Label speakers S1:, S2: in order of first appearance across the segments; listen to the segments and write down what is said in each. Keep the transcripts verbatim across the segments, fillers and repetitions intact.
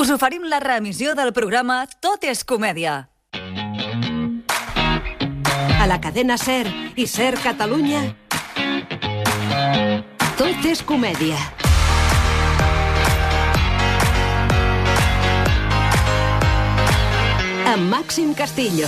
S1: Us oferim la reemissió del programa Tot és comèdia.
S2: A la cadena SER i SER Catalunya, Tot és comèdia. Amb Màxim Castillo.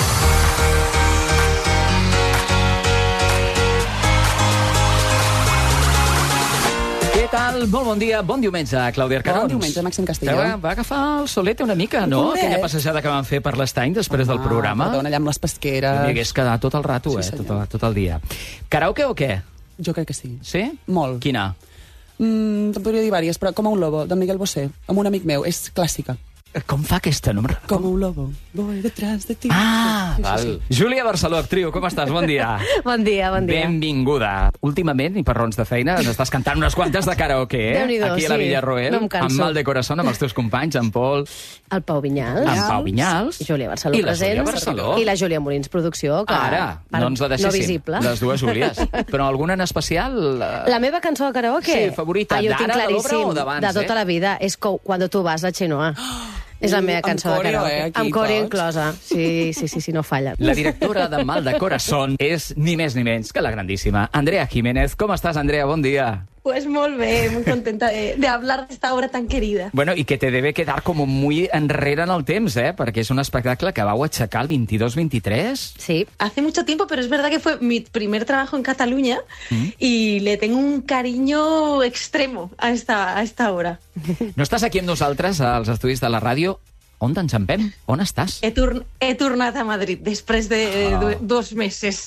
S3: Què tal? Molt bon dia, bon diumenge, Clàudia Arcarons.
S4: Bon diumenge, Màxim Castillo.
S3: Va, va agafar el solete una mica, no?
S4: Podet.
S3: Aquella passejada que vam fer per l'estany després del programa.
S4: Perdona, allà amb les pesqueres.
S3: M'hi hagués quedat tot el rato, eh?
S4: Sí,
S3: tot, el, tot el dia. Karaoke o què?
S4: Jo crec que sí.
S3: Sí?
S4: Molt.
S3: Quina?
S4: Mm, Te'n podria dir vàries, però Com un lobo, de Miguel Bosé, amb un amic meu, és clàssica.
S3: Com fa aquesta? No em...
S4: Com un lobo, voy detrás de ti.
S3: Ah,
S4: Sí, sí,
S3: val.
S4: sí.
S3: Júlia Barceló, actriu, com estàs? Bon dia.
S5: Bon dia, bon dia.
S3: Benvinguda. Últimament, i per raons de feina, ens estàs cantant unes quantes de karaoke, eh?
S5: Déu-n'hi-do,
S3: Aquí a la
S5: sí.
S3: Villarroel,
S5: No em canso.
S3: amb Mal de Corazón, amb els teus companys, en Pol,
S5: El Pau Vinyals.
S3: en Pau Vinyals.
S5: Júlia Barceló
S3: I la
S5: present.
S3: Júlia Barceló.
S5: I la Júlia Molins Producció. Que,
S3: Ara,
S5: per-
S3: no ens la deixessin.
S5: No visible.
S3: Les dues Júlies. Però alguna en especial? eh,
S5: La meva cançó de karaoke?
S3: Sí, favorita.
S5: Ah, jo tinc
S3: D'ara, de l'obra
S5: claríssim,
S3: o d'abans,
S5: de tota
S3: eh?
S5: la vida. És co- Cuando tu vas, la Chenoa. És la
S4: Uh,
S5: meva
S4: amb
S5: cançó de
S4: coreo,
S5: karaoke.
S4: eh, aquí
S5: Amb core
S4: tots.
S5: inclosa. Sí, sí, sí, sí, no falla.
S3: La directora de Mal de Corazón és ni més ni menys que la grandíssima Andrea Jiménez. Com estàs, Andrea? Bon dia.
S6: Pues muy bien, muy contenta de, de hablar de esta obra tan querida.
S3: Bueno, i que te debe quedar com muy enrere en el temps, eh? Perquè és un espectacle que vau aixecar el vint-i-dos vint-i-tres.
S5: Sí.
S6: Hace mucho tiempo, pero es verdad que fue mi primer trabajo en Cataluña y le tengo un cariño extremo a esta, a esta obra.
S3: No estàs aquí amb nosaltres, als estudis de la ràdio. On t'enxampem? On estàs?
S6: He, tur he tornat a Madrid después de
S3: Ah.
S6: do- dos meses.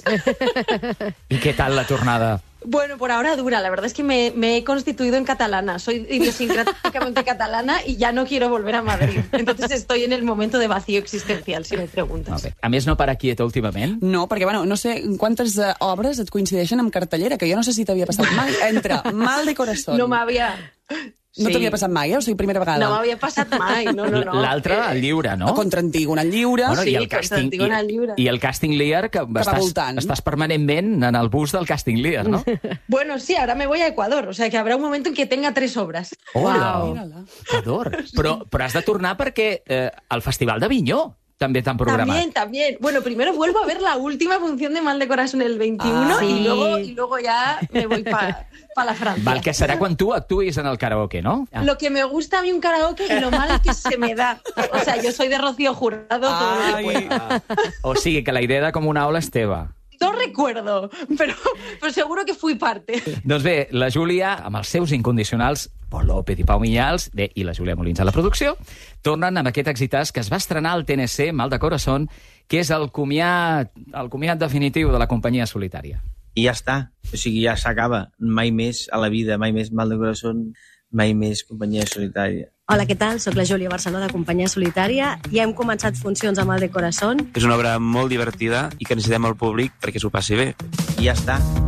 S3: I què tal la tornada?
S6: Bueno, por ahora dura. La verdad es que me, me he constituido en catalana. Soy idiosincráticamente catalana y ya no quiero volver a Madrid. Entonces estoy en el momento de vacío existencial, si me preguntas.
S3: Molt bé. A més, no para quieta últimament?
S4: No, perquè, bueno, no sé quantes uh, obres et coincideixen amb cartellera, que jo no sé si t'havia passat mai. Entre Mal de Corazón.
S6: No m'havia...
S4: No t'havia passat mai, eh? O sigui, primera vegada.
S6: No m'havia passat mai, no, no, no.
S3: L'altre, el lliure, no?
S4: Contra Antígona, el lliure.
S3: Bueno,
S6: Sí,
S3: i el
S6: contra
S3: càsting,
S6: Antígona al lliure.
S3: i, i el càsting Lear, que,
S4: va
S3: estàs,
S4: voltant.
S3: estàs permanentment en el bus del càsting Lear, no?
S6: Bueno, sí, ahora me voy a Ecuador, o sea que habrá un momento en que tenga tres obras.
S3: Hola!
S4: Mira-la.
S3: Ecuador. Però, però has de tornar perquè eh, el Festival d'Avinyó també t'han programat.
S6: También, también. Bueno, primero vuelvo a ver la última función de Mal de Corazón el veintiuno
S4: Ah,
S6: y,
S5: sí.
S6: luego, y luego ya me voy para pa la Francia.
S3: Val, que serà quan tu actuïs en el karaoke, no? Ah.
S6: Lo que me gusta a mí un karaoke y lo mal que se me da. O sea, yo soy de Rocío Jurado todo lo que puedo.
S3: O sigui, que la idea de com una aula és teva.
S6: No recuerdo, pero, pero seguro que fui parte.
S3: Doncs bé, la Júlia, amb els seus incondicionals, Pol López i Pau Vinyals, bé, i la Júlia Molins a la producció, tornen amb aquest exitàs que es va estrenar al T N C, Mal de Corazón, que és el comiat, el comiat definitiu de la companyia solitària.
S7: I ja està. O sigui, ja s'acaba. Mai més a la vida, mai més Mal de Corazón, mai més companyia solitària.
S5: Hola, què tal? Soc la Júlia Barceló de Companyia Solitària. Ja hem començat funcions amb Mal de Corazón.
S8: És una obra molt divertida i que necessitem al públic perquè s'ho passi bé.
S7: I ja està.